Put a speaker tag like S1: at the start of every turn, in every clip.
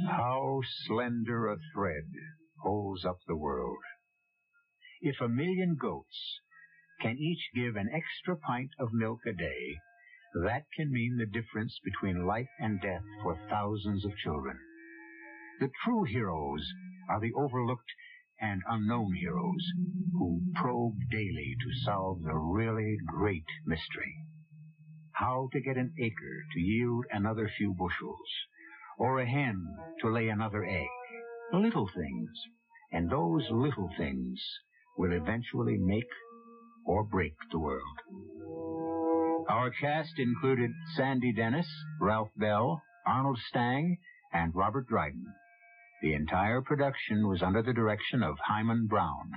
S1: How slender a thread holds up the world. If 1 million goats can each give an extra pint of milk a day, that can mean the difference between life and death for thousands of children. The true heroes are the overlooked and unknown heroes who probe daily to solve the really great mystery. How to get an acre to yield another few bushels, or a hen to lay another egg. Little things, and those little things will eventually make or break the world. Our cast included Sandy Dennis, Ralph Bell, Arnold Stang, and Robert Dryden. The entire production was under the direction of Hyman Brown.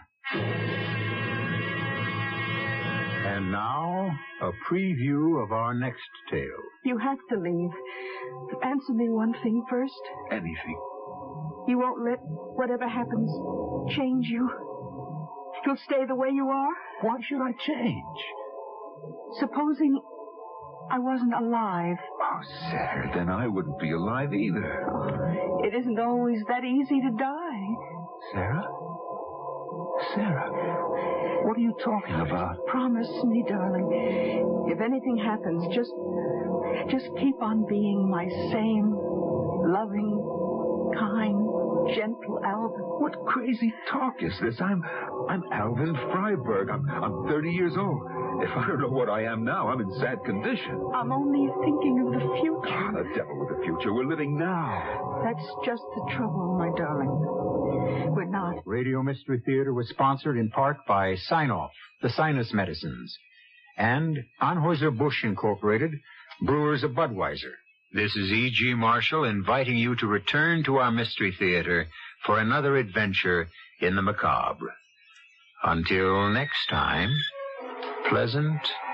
S1: And now, a preview of our next tale.
S2: You have to leave. Answer me one thing first.
S3: Anything.
S2: You won't let whatever happens change you? You'll stay the way you are?
S3: Why should I change?
S2: Supposing I wasn't alive.
S3: Oh, Sarah, then I wouldn't be alive either.
S2: It isn't always that easy to die.
S3: Sarah? Sarah, what are you talking about?
S2: Promise me, darling. If anything happens, just keep on being my same loving, kind, gentle Alvin.
S3: What crazy talk is this? I'm Alvin Freiberg. I'm 30 years old. If I don't know what I am now, I'm in sad condition.
S2: I'm only thinking of the future.
S3: Ah, the devil with the future. We're living now.
S2: That's just the trouble, my darling. We're not.
S1: Radio Mystery Theater was sponsored in part by Sine-Off, the sinus medicines, and Anheuser-Busch Incorporated, brewers of Budweiser. This is E.G. Marshall inviting you to return to our Mystery Theater for another adventure in the macabre. Until next time, pleasant